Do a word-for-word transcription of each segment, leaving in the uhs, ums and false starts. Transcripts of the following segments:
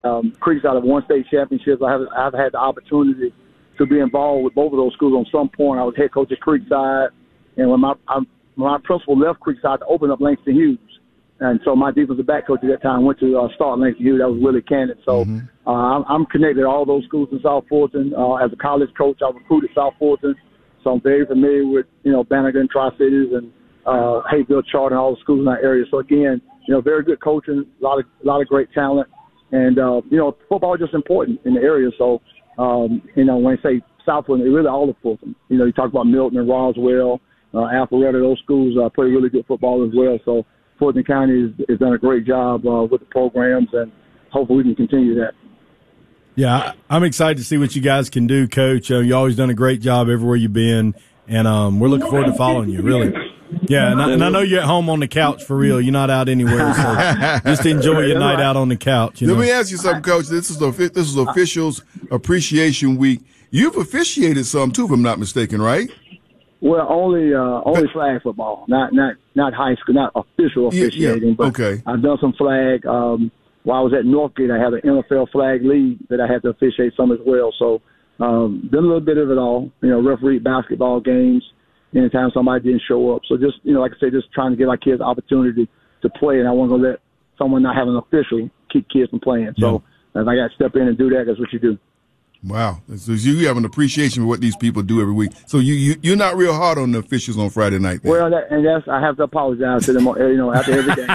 Um, Creekside have won state championships. I have, I've had the opportunity to be involved with both of those schools on some point. I was head coach at Creekside, and when my I, when my principal left Creekside to open up Langston Hughes, and so my defensive back coach at that time went to uh, start Langston Hughes. That was Willie Cannon. So mm-hmm. uh, I'm, I'm connected to all those schools in South Fulton. Uh, as a college coach, I recruited South Fulton, so I'm very familiar with you know Banneker and Tri-Cities and uh, Hayesville, Charter, and all the schools in that area. So again, you know, very good coaching, a lot of a lot of great talent, and uh, you know, football is just important in the area. So um, you know, when I say South Fulton, it's really all of Fulton. You know, you talk about Milton and Roswell, uh, Alpharetta, those schools uh, play really good football as well. So Fulton County has, has done a great job uh, with the programs, and hopefully we can continue that. Yeah, I'm excited to see what you guys can do, Coach. Uh, you always done a great job everywhere you've been, and um, we're looking forward to following you, really. Yeah, and I, and I know you're at home on the couch for real. You're not out anywhere, so just enjoy your night out on the couch. You Let know? me ask you something, Coach. This is a, this is Officials Appreciation Week. You've officiated some, too, if I'm not mistaken, right? Well, only uh, only flag football, not not not high school, not official officiating. Yeah, yeah. But okay. I've done some flag. Um, while I was at Northgate, I had an N F L flag league that I had to officiate some as well. So um, done a little bit of it all. You know, referee basketball games anytime somebody didn't show up. So just, you know, like I said, just trying to give our kids the opportunity to play, and I wasn't going to let someone not have an official keep kids from playing. So yeah. if I got to step in and do that, that's what you do. Wow. So you have an appreciation for what these people do every week. So you, you, you're not real hard on the officials on Friday night, then. Well, that, and that's, I have to apologize to them, you know, after every game.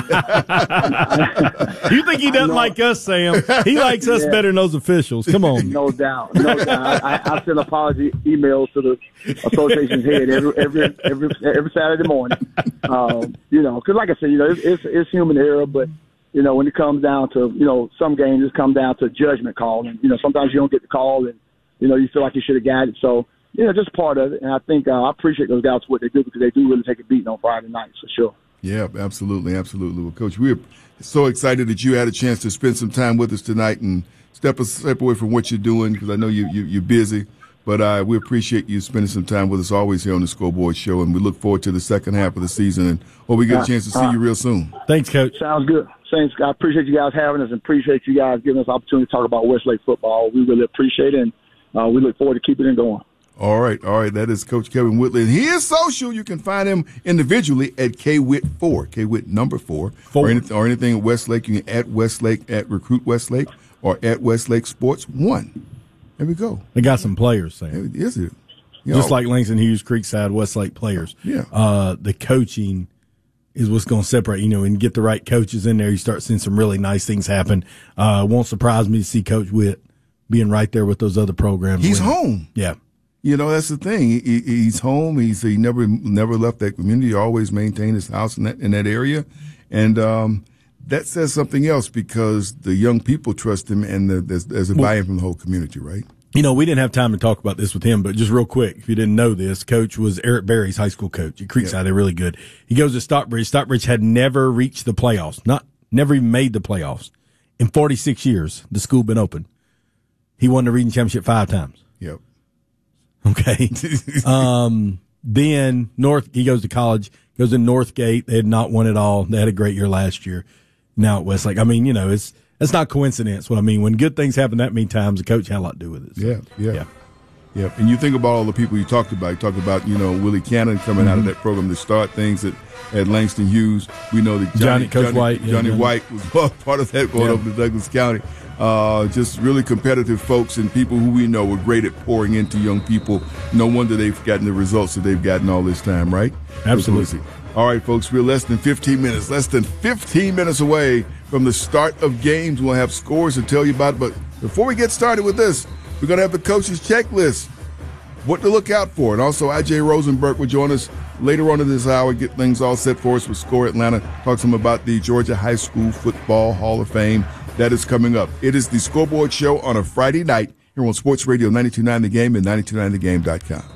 You think he doesn't like us, Sam? He likes us yeah. better than those officials. Come on. No doubt. No doubt. I, I send apology emails to the association's head every every every, every Saturday morning. Um, you know, because like I said, you know, it's, it's, it's human error, but you know, when it comes down to, you know, some games just come down to judgment call. And, you know, sometimes you don't get the call and, you know, you feel like you should have got it. So, you know, just part of it. And I think uh, I appreciate those guys for what they do because they do really take a beating on Friday nights for sure. Yeah, absolutely, absolutely. Well, Coach, we're so excited that you had a chance to spend some time with us tonight and step, a, step away from what you're doing because I know you, you, you're busy. But uh, we appreciate you spending some time with us always here on the Scoreboard Show, and we look forward to the second half of the season and hope we get a chance to see uh, you real soon. Thanks, Coach. Sounds good. Thanks. I appreciate you guys having us and appreciate you guys giving us the opportunity to talk about Westlake football. We really appreciate it, and uh, we look forward to keeping it going. All right, all right. That is Coach Kevin Whitley. And he is social. You can find him individually at K Whit four, K Whit number four, four. Or, anything, or anything at Westlake. You can at Westlake, at Recruit Westlake, or at Westlake Sports one. There we go. They got some players, Sam. Is it? You Just know, like Langston Hughes, Creekside, Westlake players. Yeah. Uh, the coaching is what's going to separate, you know, and get the right coaches in there. You start seeing some really nice things happen. Uh, won't surprise me to see Coach Witt being right there with those other programs. He's winning. home. Yeah. You know, that's the thing. He, he's home. He's he never never left that community. He always maintained his house in that in that area, and um, that says something else because the young people trust him, and the, there's, there's a well, buy-in from the whole community, right? You know, we didn't have time to talk about this with him, but just real quick, if you didn't know this, Coach was Eric Berry's high school coach at Creekside. Yep. They're really good. He goes to Stockbridge. Stockbridge had never reached the playoffs, not never even made the playoffs in forty-six years. The school been open. He won the region championship five times. Yep. Okay. um, then North, he goes to college, goes to Northgate. They had not won it all. They had a great year last year. Now at Westlake. I mean, you know, it's, it's not coincidence what I mean. When good things happen that many times, the coach had a lot to do with it. So, yeah, yeah. Yeah. Yeah. And you think about all the people you talked about. You talked about, you know, Willie Cannon coming mm-hmm. out of that program to start things at, at Langston Hughes. We know that Johnny, Johnny Coach Johnny, White. Johnny yeah, White was part of that going yeah. over to Douglas County. Uh, just really competitive folks and people who we know were great at pouring into young people. No wonder they've gotten the results that they've gotten all this time, right? Absolutely. All right, folks, we're less than fifteen minutes, less than fifteen minutes away from the start of games. We'll have scores to tell you about. But before we get started with this, we're going to have the coach's checklist, what to look out for. And also, I J Rosenberg will join us later on in this hour, get things all set for us with Score Atlanta, talk some about the Georgia High School Football Hall of Fame. That is coming up. It is the Scoreboard Show on a Friday night here on Sports Radio ninety-two point nine The Game and ninety-two point nine the game dot com.